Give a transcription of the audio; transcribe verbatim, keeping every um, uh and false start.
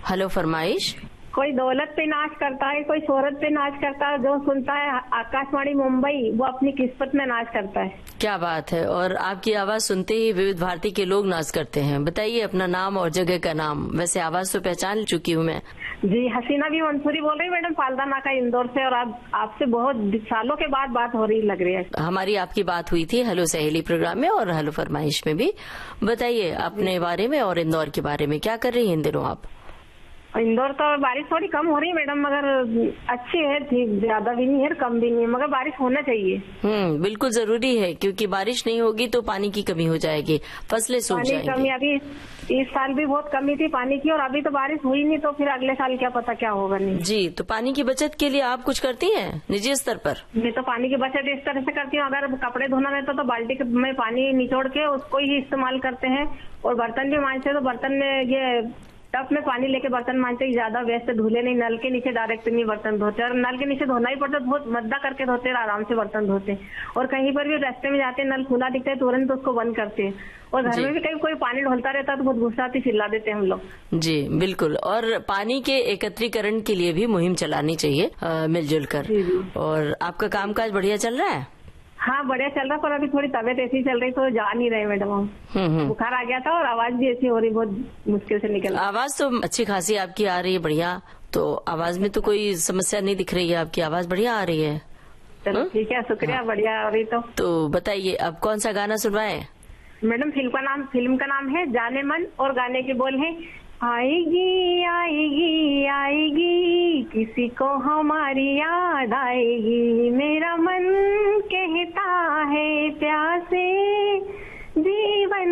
Hello फरमाइश। कोई दौलत पे नाच करता है, कोई शोहरत पे नाच करता है, जो सुनता है आकाशवाणी मुंबई वो अपनी किस्मत में नाच करता है। क्या बात है। और आपकी आवाज सुनते ही विविध भारती के लोग नाच करते हैं। बताइए अपना नाम और जगह का नाम। वैसे आवाज तो पहचान चुकी हूँ मैं। जी, हसीना भी मंसूरी बोल रही मैडम, पालदा नाका इंदौर से। और आप आपसे बहुत सालों के बाद बात हो रही लग रही है। हमारी आपकी बात हुई थी हेलो सहेली प्रोग्राम में और हेलो फरमाइश में भी। बताइए अपने बारे में और इंदौर के बारे में। क्या कर रही हैं इन दिनों आप? इंदौर तो बारिश थोड़ी कम हो रही है मैडम, मगर अच्छी है, ठीक ज्यादा भी नहीं है कम भी नहीं है, मगर बारिश होना चाहिए। हम्म बिल्कुल जरूरी है, क्योंकि बारिश नहीं होगी तो पानी की कमी हो जाएगी, फसलें सूख जाएंगी। कमी अभी इस साल भी बहुत कमी थी पानी की, और अभी तो बारिश हुई नहीं, तो फिर अगले साल क्या पता क्या होगा। नहीं जी, तो पानी की बचत के लिए आप कुछ करती हैं निजी स्तर पर? मैं तो पानी की बचत इस तरह से करती हूँ, अगर कपड़े धोना रहता तो बाल्टी में पानी निचोड़ के उसको ही इस्तेमाल करते हैं। और बर्तन भी मांजते तो बर्तन में ये टब में पानी लेके बर्तन मांजते ही, ज्यादा व्यस्त धुले नहीं, नल के नीचे डायरेक्ट नहीं बर्तन धोते। और नल के नीचे धोना ही पड़ता, बहुत मद्दा करके धोते, आराम से बर्तन धोते। और कहीं पर भी रास्ते में जाते नल खुला दिखता है तुरंत उसको बंद करते हैं। और घर में भी कहीं कोई पानी ढोलता रहता है तो बहुत गुस्सा आती, चिल्ला देते हैं हम लोग। जी बिल्कुल। और पानी के एकत्रीकरण के लिए भी मुहिम चलानी चाहिए मिलजुल कर। और आपका कामकाज बढ़िया चल रहा है? हाँ बढ़िया चल रहा, पर अभी थोड़ी तबीयत ऐसी चल रही तो जा नहीं रहे मैडम हम। बुखार आ गया था और आवाज भी ऐसी हो रही, बहुत मुश्किल से निकल। आवाज तो अच्छी खासी आपकी आ रही है, बढ़िया। तो आवाज में तो कोई समस्या नहीं दिख रही है, आपकी आवाज बढ़िया आ रही है। चलो ठीक है, शुक्रिया। हाँ। बढ़िया आ रही तो तो बताइए अब कौन सा गाना सुनवाए? मैडम फिल्म का नाम फिल्म का नाम है जाने मन, और गाने के बोल है आएगी आएगी आएगी किसी को हमारी याद आएगी, मेरा मन कहता है प्यासे जीवन